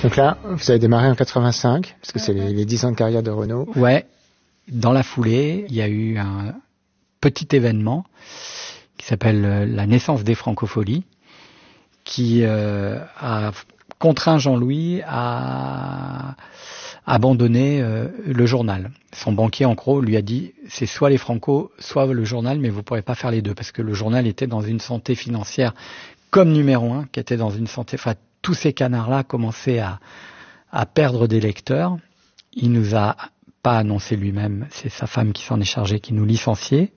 Donc là, vous avez démarré en 85, parce que c'est les 10 ans de carrière de Renaud. Ouais. Dans la foulée, il y a eu un petit événement qui s'appelle la naissance des Francopholies, qui a contraint Jean-Louis à abandonner le journal. Son banquier, en gros, lui a dit « c'est soit les Franco, soit le journal, mais vous ne pourrez pas faire les deux », parce que le journal était dans une santé financière comme numéro 1, qui était dans une santé... Enfin, tous ces canards-là commençaient à perdre des lecteurs. Il nous a pas annoncé lui-même, c'est sa femme qui s'en est chargée, qui nous licenciait,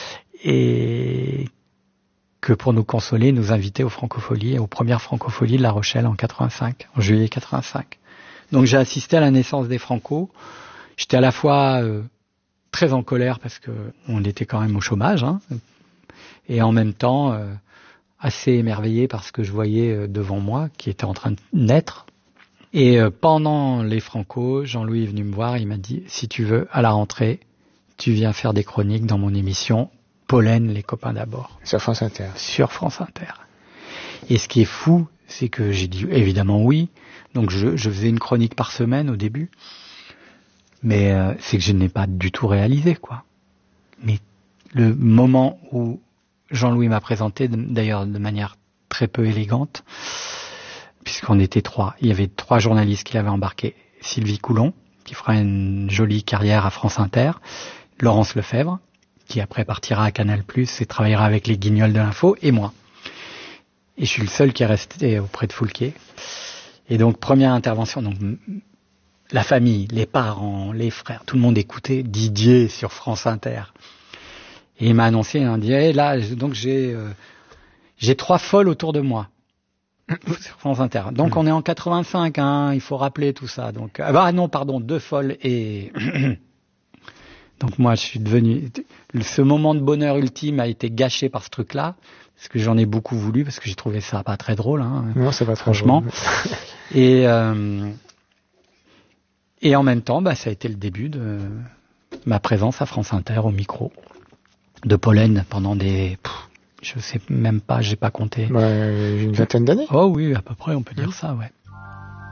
et que pour nous consoler, nous invitait aux Francopholies, aux premières Francopholies de La Rochelle en 85, en juillet 85. Donc j'ai assisté à la naissance des Franco. J'étais à la fois très en colère parce que on était quand même au chômage, hein, et en même temps assez émerveillé par ce que je voyais devant moi, qui était en train de naître. Et pendant les Franco, Jean-Louis est venu me voir, il m'a dit « Si tu veux, à la rentrée, tu viens faire des chroniques dans mon émission Pollen, les copains d'abord. » Sur France Inter. Sur France Inter. Et ce qui est fou, c'est que j'ai dit évidemment oui. Donc je faisais une chronique par semaine au début. Mais c'est que je n'ai pas du tout réalisé, quoi. Mais le moment où Jean-Louis m'a présenté, d'ailleurs de manière très peu élégante, puisqu'on était 3. Il y avait 3 journalistes qui l'avaient embarqué. Sylvie Coulon, qui fera une jolie carrière à France Inter. Laurence Lefebvre, qui après partira à Canal+, et travaillera avec les Guignols de l'info, et moi. Et je suis le seul qui est resté auprès de Foulquier. Et donc, première intervention, donc la famille, les parents, les frères, tout le monde écoutait Didier sur France Inter. Et il m'a annoncé, il dit, là, donc j'ai 3 folles autour de moi. Sur France Inter. Donc on est en 85, hein, il faut rappeler tout ça. Donc non, pardon, 2 folles et donc moi je suis devenu, ce moment de bonheur ultime a été gâché par ce truc-là, parce que j'en ai beaucoup voulu, parce que j'ai trouvé ça pas très drôle, hein. Non, c'est pas très franchement. Drôle. Et en même temps, ça a été le début de ma présence à France Inter au micro de Pollen pendant je sais même pas, j'ai pas compté. Une vingtaine d'années. Oh oui, à peu près, on peut dire ça, ouais.